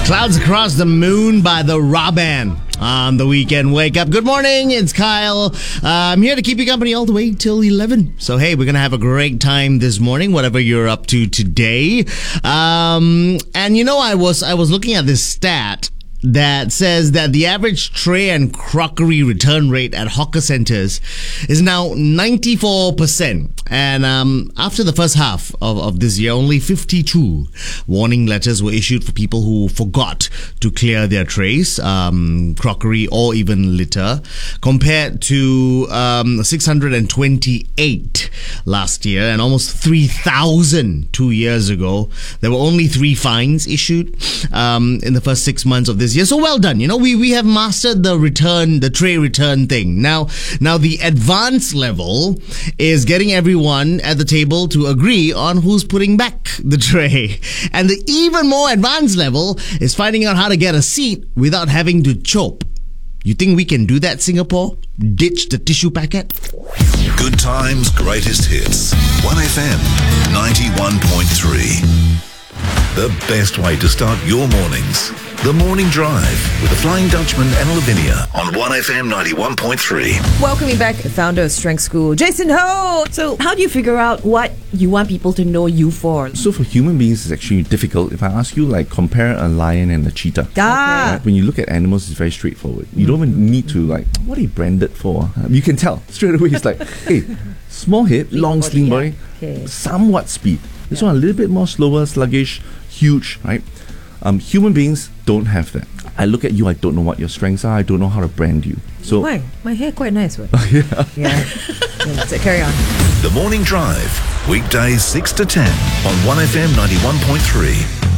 Clouds Across the Moon by the Raban on the weekend wake up. Good morning, it's Kyle. I'm here to keep you company all the way till 11. So hey, we're gonna have a great time this morning, whatever you're up to today. And you know, I was looking at this stat that says that the average tray and crockery return rate at hawker centers is now 94%. And after the first half of this year, only 52 warning letters were issued for people who forgot to clear their trays, crockery or even litter, compared to 628 last year and almost 3,000 2 years ago. There were only 3 fines issued in the first 6 months of this year. So well done. You know, we have mastered the tray return thing. Now the advanced level is getting everyone at the table to agree on who's putting back the tray. And the even more advanced level is finding out how to get a seat without having to chop. You think we can do that, Singapore? Ditch the tissue packet? Good times, greatest hits. 1FM 91.3. The best way to start your mornings. The Morning Drive with the Flying Dutchman and Lavinia on 1FM 91.3. Welcoming back founder of Strength School, Jason Ho. So how do you figure out what you want people to know you for? So for human beings, it's actually difficult. If I ask you, like, compare a lion and a cheetah. Right? When you look at animals, it's very straightforward. You don't even need to, like, what are you branded for? You can tell straight away. It's like, hey, small head, long slim body, somewhat speed. This one a little bit more slower, sluggish, huge, right? Human beings don't have that. I look at you, I don't know what your strengths are, I don't know how to brand you. So why? My hair quite nice. yeah. So carry on. The Morning Drive, weekdays 6 to 10 on 1FM 91.3.